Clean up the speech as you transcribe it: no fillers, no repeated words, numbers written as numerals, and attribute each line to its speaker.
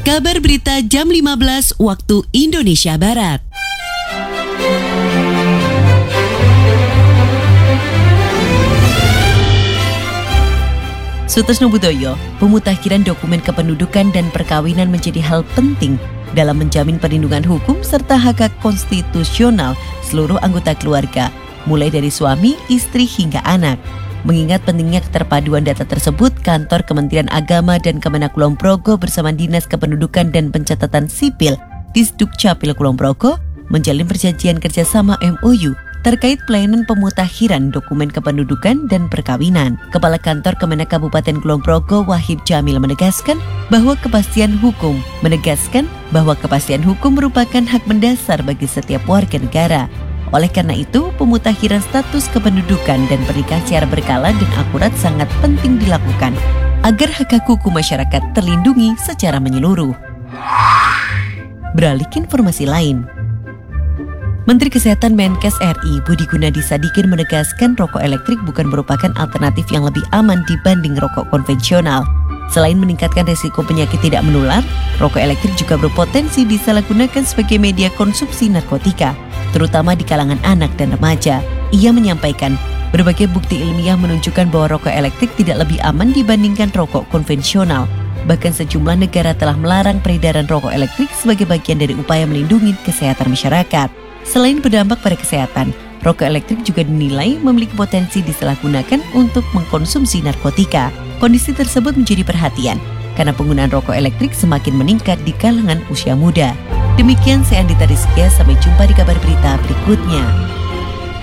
Speaker 1: Kabar berita jam 15 waktu Indonesia Barat. Sutoesno Budoyo, pemutakhiran dokumen kependudukan dan perkawinan menjadi hal penting dalam menjamin perlindungan hukum serta hak konstitusional seluruh anggota keluarga, mulai dari suami, istri hingga anak. Mengingat pentingnya keterpaduan data tersebut, Kantor Kementerian Agama dan Kemenak Kulon Progo bersama Dinas Kependudukan dan Pencatatan Sipil Disdukcapil Kulon Progo menjalin perjanjian kerjasama MOU terkait pelayanan pemutakhiran dokumen kependudukan dan perkawinan. Kepala Kantor Kemenak Kabupaten Kulon Progo Wahib Jamil menegaskan bahwa kepastian hukum merupakan hak mendasar bagi setiap warga negara. Oleh karena itu, pemutakhiran status kependudukan dan pernikahan secara berkala dan akurat sangat penting dilakukan agar hak hukum masyarakat terlindungi secara menyeluruh. Beralih ke informasi lain. Menteri Kesehatan Menkes RI Budi Gunadi Sadikin menegaskan rokok elektrik bukan merupakan alternatif yang lebih aman dibanding rokok konvensional. Selain meningkatkan risiko penyakit tidak menular, rokok elektrik juga berpotensi disalahgunakan sebagai media konsumsi narkotika, terutama di kalangan anak dan remaja. Ia menyampaikan, berbagai bukti ilmiah menunjukkan bahwa rokok elektrik tidak lebih aman dibandingkan rokok konvensional. Bahkan sejumlah negara telah melarang peredaran rokok elektrik sebagai bagian dari upaya melindungi kesehatan masyarakat. Selain berdampak pada kesehatan, rokok elektrik juga dinilai memiliki potensi disalahgunakan untuk mengkonsumsi narkotika. Kondisi tersebut menjadi perhatian karena penggunaan rokok elektrik semakin meningkat di kalangan usia muda. Demikian saya Andita Rizkia, sampai jumpa di kabar berita berikutnya.